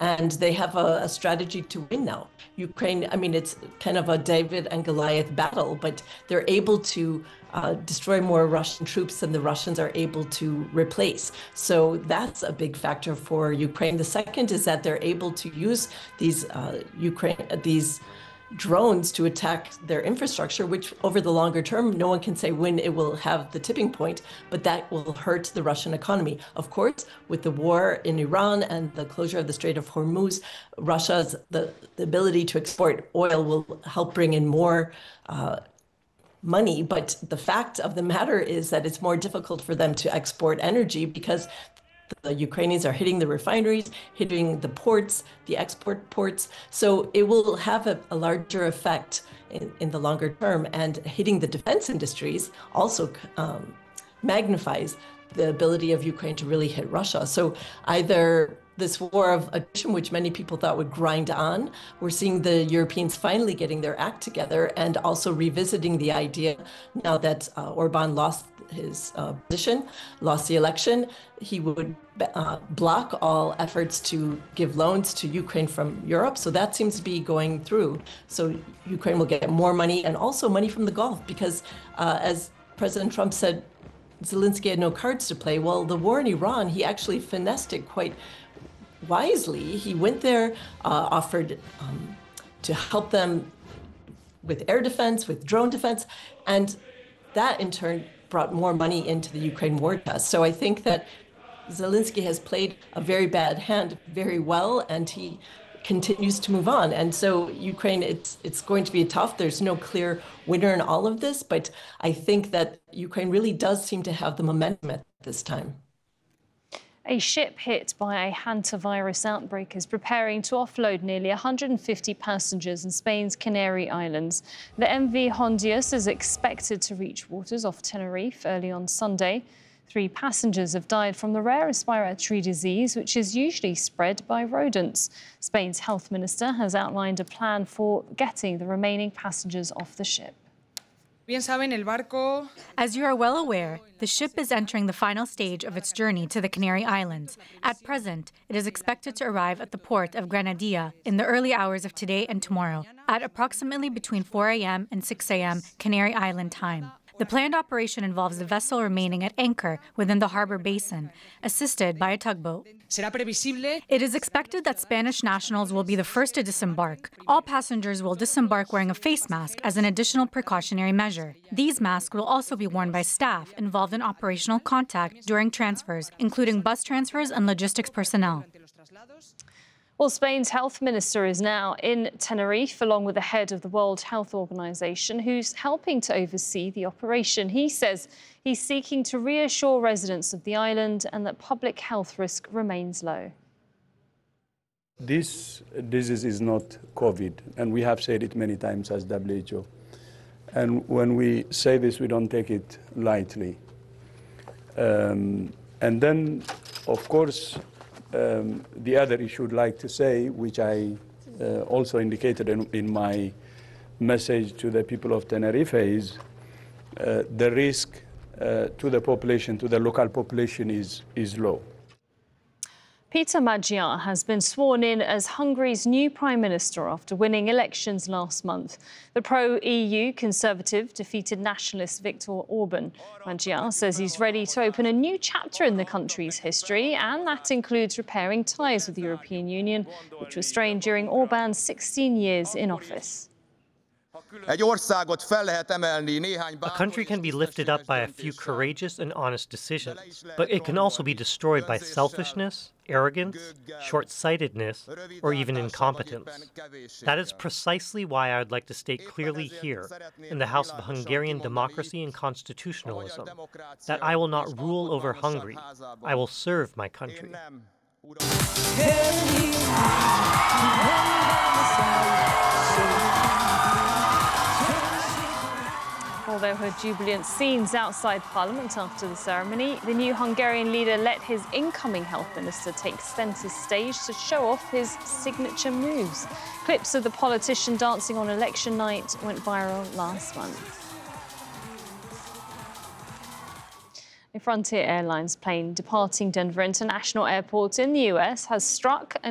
and they have a strategy to win now. Ukraine, I mean, it's kind of a David and Goliath battle, but they're able to destroy more Russian troops than the Russians are able to replace. So that's a big factor for Ukraine. The second is that they're able to use these drones to attack their infrastructure, which over the longer term, no one can say when it will have the tipping point, but that will hurt the Russian economy. Of course, with the war in Iran and the closure of the Strait of Hormuz, Russia's the ability to export oil will help bring in more money. But the fact of the matter is that it's more difficult for them to export energy because the Ukrainians are hitting the refineries, hitting the ports, the export ports. So it will have a larger effect in the longer term, and hitting the defense industries also magnifies the ability of Ukraine to really hit Russia. So either this war of attrition, which many people thought would grind on, we're seeing the Europeans finally getting their act together and also revisiting the idea now that Orban lost his position, lost the election, he would block all efforts to give loans to Ukraine from Europe. So that seems to be going through. So Ukraine will get more money and also money from the Gulf because as President Trump said, Zelensky had no cards to play. Well, the war in Iran, he actually finessed it quite wisely. He went there, offered to help them with air defense, with drone defense, and that in turn brought more money into the Ukraine war chest. So I think that Zelensky has played a very bad hand very well, and he continues to move on. And so Ukraine, it's going to be tough. There's no clear winner in all of this, but I think that Ukraine really does seem to have the momentum at this time. A ship hit by a hantavirus outbreak is preparing to offload nearly 150 passengers in Spain's Canary Islands. The MV Hondius is expected to reach waters off Tenerife early on Sunday. 3 passengers have died from the rare respiratory disease, which is usually spread by rodents. Spain's health minister has outlined a plan for getting the remaining passengers off the ship. As you are well aware, the ship is entering the final stage of its journey to the Canary Islands. At present, it is expected to arrive at the port of Granadilla in the early hours of today and tomorrow, at approximately between 4 a.m. and 6 a.m. Canary Island time. The planned operation involves the vessel remaining at anchor within the harbor basin, assisted by a tugboat. It is expected that Spanish nationals will be the first to disembark. All passengers will disembark wearing a face mask as an additional precautionary measure. These masks will also be worn by staff involved in operational contact during transfers, including bus transfers and logistics personnel. Well, Spain's health minister is now in Tenerife, along with the head of the World Health Organization, who's helping to oversee the operation. He says he's seeking to reassure residents of the island and that public health risk remains low. This disease is not COVID, and we have said it many times as WHO. And when we say this, we don't take it lightly. And then, of course, the other issue I'd like to say, which I also indicated in my message to the people of Tenerife, is the risk to the population, to the local population, is low. Peter Magyar has been sworn in as Hungary's new Prime Minister after winning elections last month. The pro-EU Conservative defeated nationalist Viktor Orban. Magyar says he's ready to open a new chapter in the country's history, and that includes repairing ties with the European Union, which was strained during Orban's 16 years in office. A country can be lifted up by a few courageous and honest decisions, but it can also be destroyed by selfishness, arrogance, short-sightedness, or even incompetence. That is precisely why I would like to state clearly here, in the House of Hungarian Democracy and Constitutionalism, that I will not rule over Hungary. I will serve my country. Well, there were jubilant scenes outside Parliament after the ceremony. The new Hungarian leader let his incoming health minister take centre stage to show off his signature moves. Clips of the politician dancing on election night went viral last month. A Frontier Airlines plane departing Denver International Airport in the US has struck